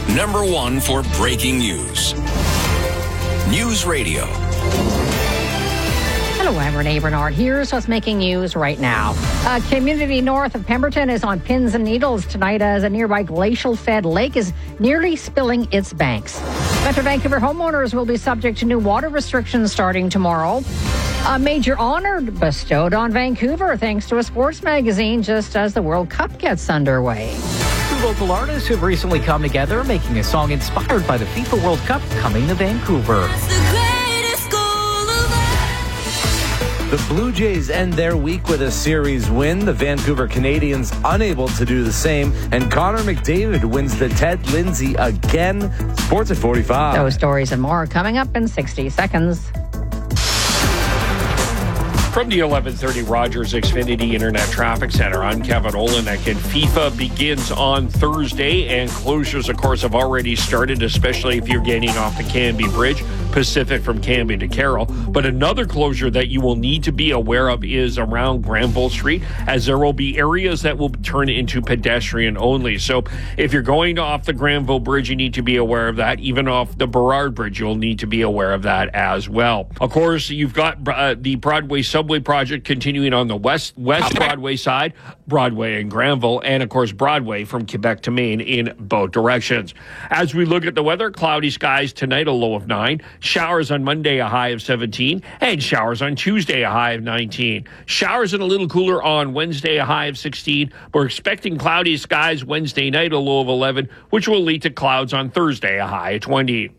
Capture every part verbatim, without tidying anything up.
Number one for breaking news. News Radio. Hello, I'm Renee Bernard. Here's what's making news right now. A community north of Pemberton is on pins and needles tonight as a nearby glacial-fed lake is nearly spilling its banks. Metro Vancouver homeowners will be subject to new water restrictions starting tomorrow. A major honor bestowed on Vancouver thanks to a sports magazine just as the World Cup gets underway. Two local artists who have recently come together making a song inspired by the FIFA World Cup coming to Vancouver. The Blue Jays end their week with a series win. The Vancouver Canadians unable to do the same. And Connor McDavid wins the Ted Lindsay again. Sports at forty-five. Those stories and more coming up in sixty seconds. From the eleven thirty Rogers Xfinity Internet Traffic Center, I'm Kevin Olenek, and FIFA begins on Thursday, and closures, of course, have already started, especially if you're getting off the Canby Bridge, Pacific from Canby to Carroll. But another closure that you will need to be aware of is around Granville Street, as there will be areas that will turn into pedestrian only. So if you're going off the Granville Bridge, you need to be aware of that. Even off the Burrard Bridge, you'll need to be aware of that as well. Of course, you've got uh, the Broadway subway project continuing on the west west Broadway side, Broadway and Granville, and of course Broadway from Quebec to Maine in both directions. As we look at the weather, cloudy skies tonight, a low of nine. Showers on Monday, a high of seventeen. And showers on Tuesday, a high of nineteen. Showers and a little cooler on Wednesday, a high of sixteen. We're expecting cloudy skies Wednesday night, a low of eleven, which will lead to clouds on Thursday, a high of twenty.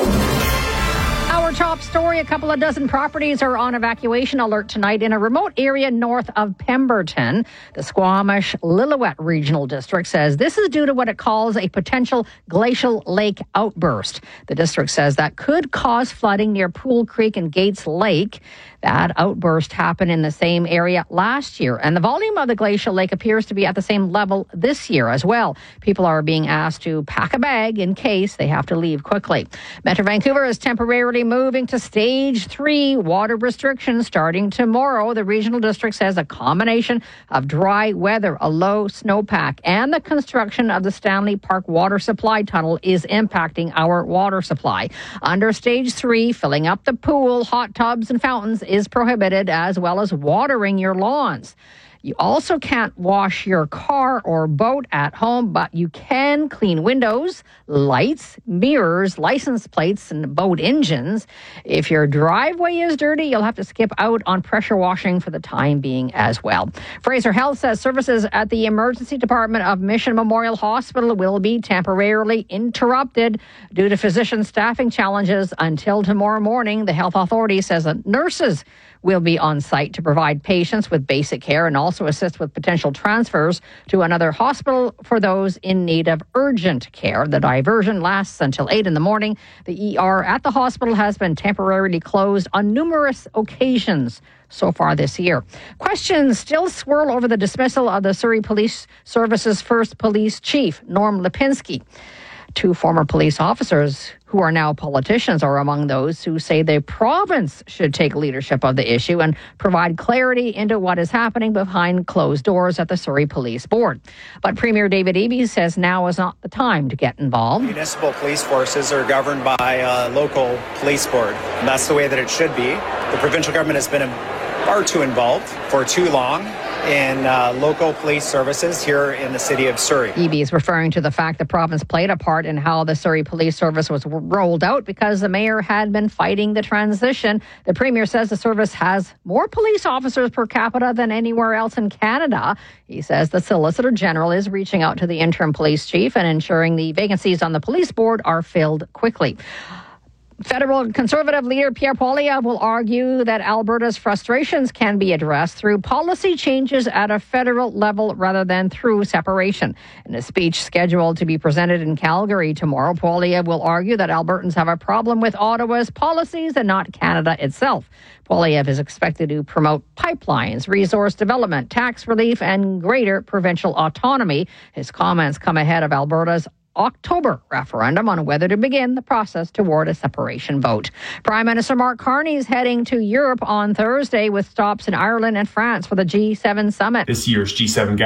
Our top story, a couple of dozen properties are on evacuation alert tonight in a remote area north of Pemberton. The Squamish Lillooet Regional District says this is due to what it calls a potential glacial lake outburst. The district says that could cause flooding near Pool Creek and Gates Lake. That outburst happened in the same area last year, and the volume of the glacial lake appears to be at the same level this year as well. People are being asked to pack a bag in case they have to leave quickly. Metro Vancouver is temporarily moving to stage three water restrictions starting tomorrow. The regional district says a combination of dry weather, a low snowpack, and the construction of the Stanley Park water supply tunnel is impacting our water supply. Under stage three, filling up the pool, hot tubs, and fountains is prohibited, as well as watering your lawns. You also can't wash your car or boat at home, but you can clean windows, lights, mirrors, license plates, and boat engines. If your driveway is dirty, you'll have to skip out on pressure washing for the time being as well. Fraser Health says services at the emergency department of Mission Memorial Hospital will be temporarily interrupted due to physician staffing challenges until tomorrow morning. The health authority says that nurses will be on site to provide patients with basic care and also assist with potential transfers to another hospital for those in need of urgent care. The diversion lasts until eight in the morning. The E R at the hospital has been temporarily closed on numerous occasions so far this year. Questions still swirl over the dismissal of the Surrey Police Service's first police chief, Norm Lipinski. Two former police officers who are now politicians are among those who say the province should take leadership of the issue and provide clarity into what is happening behind closed doors at the Surrey Police Board. But Premier David Eby says now is not the time to get involved. Municipal police forces are governed by a local police board, and that's the way that it should be. The provincial government has been far too involved for too long in uh, local police services here in the city of Surrey. Eby is referring to the fact the province played a part in how the Surrey Police Service was rolled out because the mayor had been fighting the transition. The premier says the service has more police officers per capita than anywhere else in Canada. He says the Solicitor General is reaching out to the interim police chief and ensuring the vacancies on the police board are filled quickly. Federal Conservative leader Pierre Poilievre will argue that Alberta's frustrations can be addressed through policy changes at a federal level rather than through separation. In a speech scheduled to be presented in Calgary tomorrow, Poilievre will argue that Albertans have a problem with Ottawa's policies and not Canada itself. Poilievre is expected to promote pipelines, resource development, tax relief, and greater provincial autonomy. His comments come ahead of Alberta's October referendum on whether to begin the process toward a separation vote. Prime Minister Mark Carney is heading to Europe on Thursday with stops in Ireland and France for the G seven summit. This year's G seven